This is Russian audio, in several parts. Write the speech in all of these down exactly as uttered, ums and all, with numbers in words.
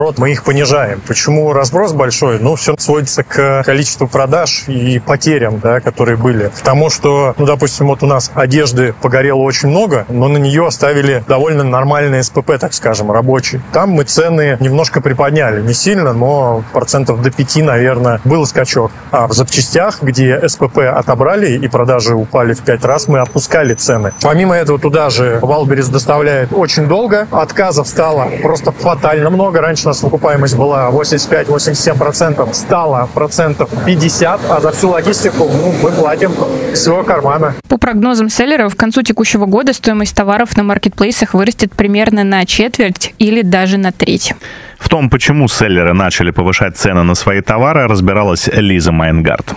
мы их понижаем. Почему разброс большой? Ну, все сводится к количеству продаж и потерям, да, которые были. К тому, что, ну, допустим, вот у нас одежды погорело очень много, но на нее оставили довольно нормальный СПП, так скажем, рабочий. Там мы цены немножко приподняли. Не сильно, но процентов до пяти, наверное, был скачок. А в запчастях, где СПП отобрали и продажи упали в пять раз, мы опускали цены. Помимо этого, туда же Валберес доставляет очень долго. Отказов стало просто фатально много. Раньше у нас выкупаемость была восемьдесят пять - восемьдесят семь процентов, стало процентов пятьдесят, а за всю логистику ну, мы платим из своего кармана. По прогнозам селлеров, к концу текущего года стоимость товаров на маркетплейсах вырастет примерно на четверть или даже на треть. В том, почему селлеры начали повышать цены на свои товары, разбиралась Лиза Майнгард.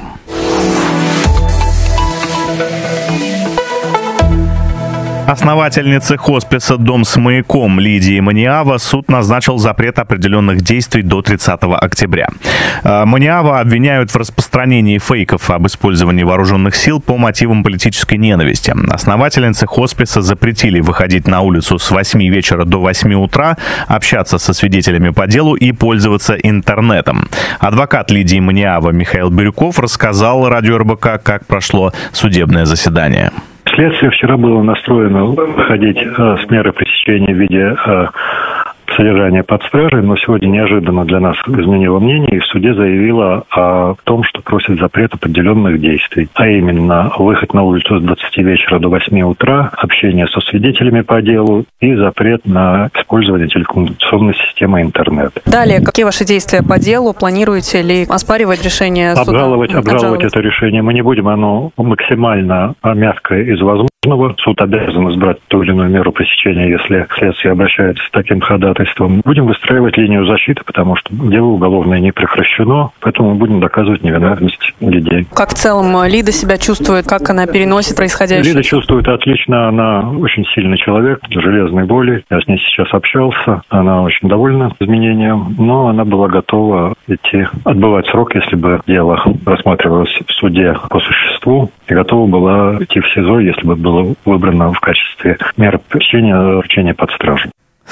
Основательнице хосписа «Дом с маяком» Лидии Маниава суд назначил запрет определенных действий до тридцатого октября. Маниава обвиняют в распространении фейков об использовании вооруженных сил по мотивам политической ненависти. Основательнице хосписа запретили выходить на улицу с восьми вечера до восьми утра, общаться со свидетелями по делу и пользоваться интернетом. Адвокат Лидии Маниава Михаил Бирюков рассказал радио эр бэ ка, как прошло судебное заседание. Следствие вчера было настроено выходить э, с меры пресечения в виде э, содержания под стражей, но сегодня неожиданно для нас изменило мнение и в суде заявила о том, что просит запрет определенных действий, а именно выход на улицу с двадцати вечера до восьми утра, общение со свидетелями по делу и запрет на использование телекоммуникационной системы интернет. Далее, какие ваши действия по делу? Планируете ли оспаривать решение суда? Обжаловать, обжаловать это решение мы не будем, оно максимально мягкое из возможного. Суд обязан избрать ту или иную меру пресечения, если следствие обращается с таким ходатайством. Будем выстраивать линию защиты, потому что дело уголовное не прекращено, поэтому мы будем доказывать невиновность людей. Как в целом Лида себя чувствует, как она переносит происходящее? Лида чувствует отлично, она очень сильный человек, железной воли. Я с ней сейчас общался, она очень довольна изменением, но она была готова идти, отбывать срок, если бы дело рассматривалось в суде по существу, и готова была идти в СИЗО, если бы было выбрано в качестве меры пресечения вручения под стражу.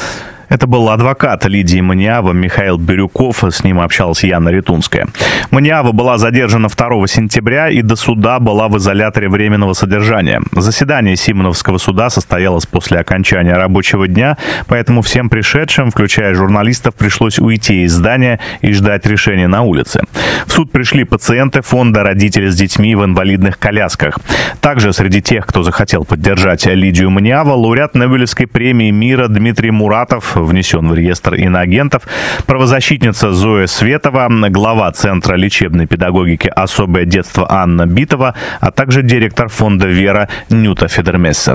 Это был адвокат Лидии Маниава Михаил Бирюков, с ним общалась Яна Ритунская. Маниава была задержана второго сентября и до суда была в изоляторе временного содержания. Заседание Симоновского суда состоялось после окончания рабочего дня, поэтому всем пришедшим, включая журналистов, пришлось уйти из здания и ждать решения на улице. В суд пришли пациенты фонда «Родители с детьми в инвалидных колясках». Также среди тех, кто захотел поддержать Лидию Маниава, лауреат Нобелевской премии мира Дмитрий Муратов, внесен в реестр иноагентов, правозащитница Зоя Светова, глава Центра лечебной педагогики «Особое детство» Анна Битова, а также директор фонда «Вера» Нюта Федермессер.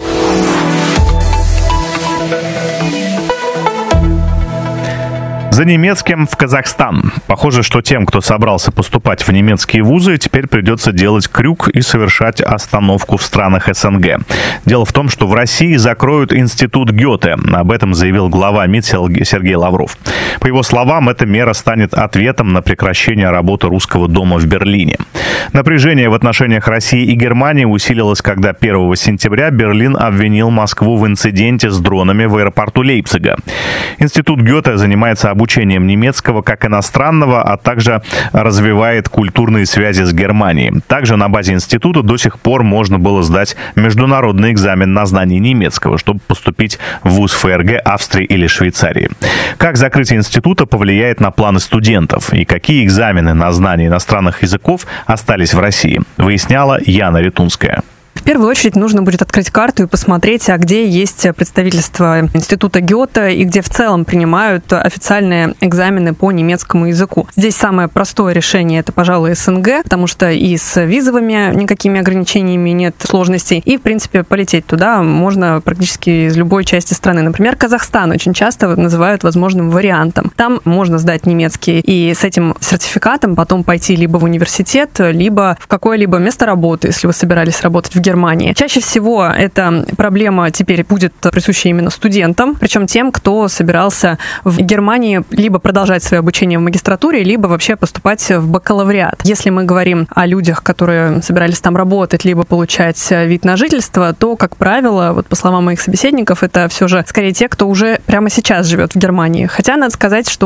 За немецким в Казахстан. Похоже, что тем, кто собрался поступать в немецкие вузы, теперь придется делать крюк и совершать остановку в странах эс эн гэ. Дело в том, что в России закроют институт Гёте. Об этом заявил глава МИД Сергей Лавров. По его словам, эта мера станет ответом на прекращение работы Русского дома в Берлине. Напряжение в отношениях России и Германии усилилось, когда первого сентября Берлин обвинил Москву в инциденте с дронами в аэропорту Лейпцига. Институт Гёте занимается обучением обучением немецкого как иностранного, а также развивает культурные связи с Германией. Также на базе института до сих пор можно было сдать международный экзамен на знание немецкого, чтобы поступить в вуз эф эр гэ, Австрии или Швейцарии. Как закрытие института повлияет на планы студентов и какие экзамены на знание иностранных языков остались в России, выясняла Яна Ритунская. В первую очередь нужно будет открыть карту и посмотреть, а где есть представительство института Гёте и где в целом принимают официальные экзамены по немецкому языку. Здесь самое простое решение – это, пожалуй, эс эн гэ, потому что и с визовыми никакими ограничениями нет сложностей. И, в принципе, полететь туда можно практически из любой части страны. Например, Казахстан очень часто называют возможным вариантом. Там можно сдать немецкий и с этим сертификатом потом пойти либо в университет, либо в какое-либо место работы, если вы собирались работать в Германии, Германии. Чаще всего эта проблема теперь будет присуща именно студентам, причем тем, кто собирался в Германии либо продолжать свое обучение в магистратуре, либо вообще поступать в бакалавриат. Если мы говорим о людях, которые собирались там работать, либо получать вид на жительство, то, как правило, вот по словам моих собеседников, это все же скорее те, кто уже прямо сейчас живет в Германии. Хотя надо сказать, что